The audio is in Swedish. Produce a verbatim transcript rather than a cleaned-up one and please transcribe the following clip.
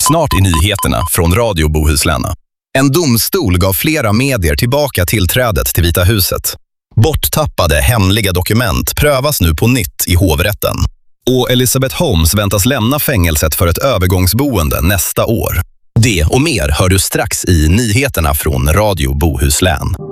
Snart i nyheterna från Radio Bohuslän. En domstol gav flera medier tillbaka tillträdet till Vita huset. Borttappade hemliga dokument prövas nu på nytt i hovrätten. Och Elizabeth Holmes väntas lämna fängelset för ett övergångsboende nästa år. Det och mer hör du strax i nyheterna från Radio Bohuslän.